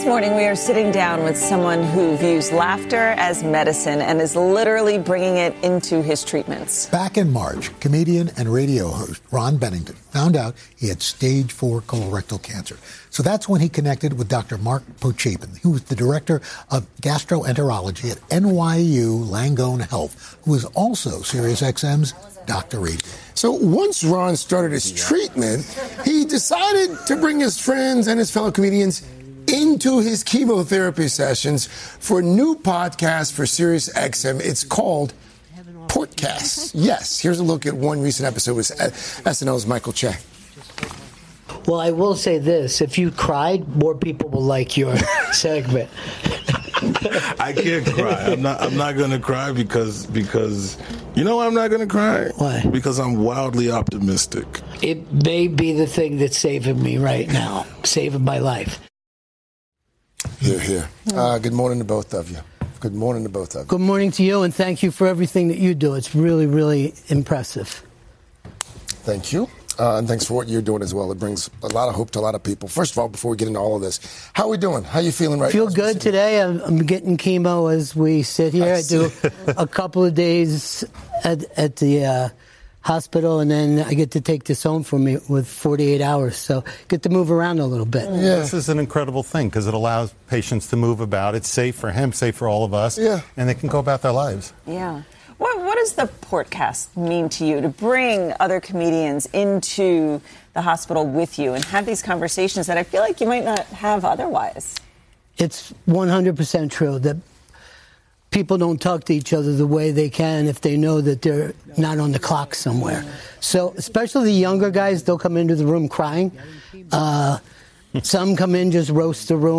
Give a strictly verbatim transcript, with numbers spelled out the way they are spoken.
This morning, we are sitting down with someone who views laughter as medicine and is literally bringing it into his treatments. Back in March, comedian and radio host Ron Bennington found out he had stage four colorectal cancer. So that's when he connected with Doctor Mark Pochapin, who was the director of gastroenterology at N Y U Langone Health, who is also SiriusXM's Doctor Radio. So once Ron started his treatment, he decided to bring his friends and his fellow comedians into his chemotherapy sessions for a new podcast for SiriusXM. It's called Portcast. Yes, here's a look at one recent episode with S N L's Michael Che. Well, I will say this. If you cried, more people will like your segment. I can't cry. I'm not I'm not going to cry because, because you know why I'm not going to cry? Why? Because I'm wildly optimistic. It may be the thing that's saving me right now, saving my life. Here, here. Uh, good morning to both of you. Good morning to both of you. Good morning to you, and thank you for everything that you do. It's really, really impressive. Thank you. Uh, and thanks for what you're doing as well. It brings a lot of hope to a lot of people. First of all, before we get into all of this, how are we doing? How are you feeling right Feel now? Feel good today. I'm, I'm getting chemo as we sit here. I, I do a couple of days at, at the uh, hospital, and then I get to take this home for me with forty-eight hours. So get to move around a little bit. Yeah. This is an incredible thing because it allows patients to move about. It's safe for him, safe for all of us, yeah. and they can go about their lives. Yeah. What, what does the Portcast mean to you, to bring other comedians into the hospital with you and have these conversations that I feel like you might not have otherwise? It's one hundred percent true that people don't talk to each other the way they can if they know that they're not on the clock somewhere. So especially the younger guys, they'll come into the room crying. Uh, some come in, just roast the room.